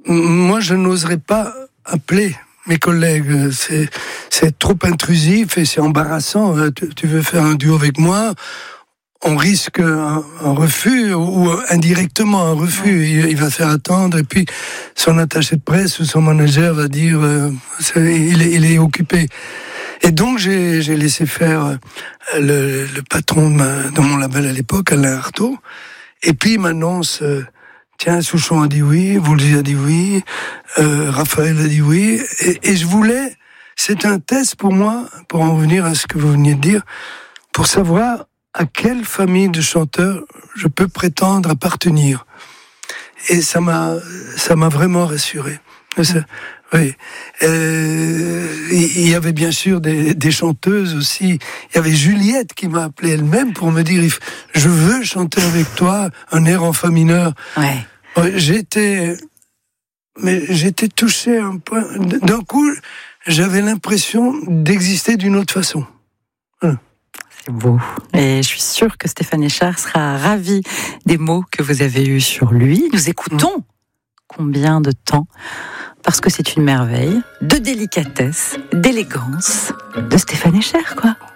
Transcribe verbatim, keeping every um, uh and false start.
moi, je n'oserais pas appeler mes collègues. C'est, c'est trop intrusif et c'est embarrassant. Tu, tu veux faire un duo avec moi ? On risque un, un refus ou indirectement un refus. Il, il va faire attendre et puis son attaché de presse ou son manager va dire euh, il, est, il est occupé. Et donc j'ai, j'ai laissé faire le, le patron de, ma, de mon label à l'époque, Alain Artaud. Et puis il m'annonce euh, tiens, Souchon a dit oui, Woolsey a dit oui, euh, Raphaël a dit oui. Et, et je voulais, c'est un test pour moi, pour en revenir à ce que vous veniez de dire, pour savoir à quelle famille de chanteurs je peux prétendre appartenir. Et ça m'a, ça m'a vraiment rassuré. Ça, oui. Euh, il y avait bien sûr des, des chanteuses aussi. Il y avait Juliette qui m'a appelé elle-même pour me dire « Je veux chanter avec toi un air en fa mineur. Ouais. » J'étais, mais j'étais touché un peu. D'un coup, j'avais l'impression d'exister d'une autre façon. Voilà. C'est beau. Et je suis sûre que Stéphane Eschardt sera ravi des mots que vous avez eus sur lui. Nous écoutons mmh. Combien de temps ? Parce que c'est une merveille de délicatesse, d'élégance de Stéphane Eschardt, quoi.